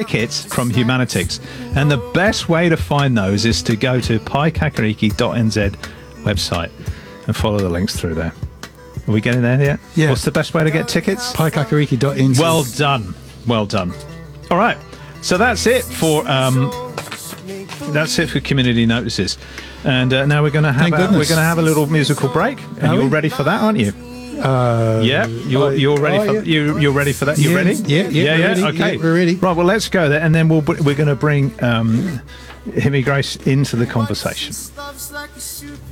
tickets from Humanitix. And the best way to find those is to go to paikakariki.nz website and follow the links through there. Are we getting there yet? Yeah. What's the best way to get tickets? paikakariki.nz. Well done. Well done. All right. So that's it for community notices. And now we're going to have a little musical break. And you're ready for that, aren't you? Yeah, you're ready. You're ready for that. You ready? Yeah. Okay, we're ready. Right. Well, let's go there, and then we're going to bring Himi Grace into the conversation.